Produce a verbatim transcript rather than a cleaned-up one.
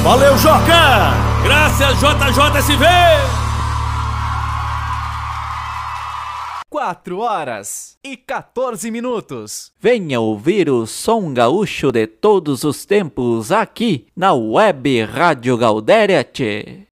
Valeu, Joca! Graças, J J S V! Quatro horas e quatorze minutos. Venha ouvir o som gaúcho de todos os tempos aqui na Web Rádio Gaudéria, tchê.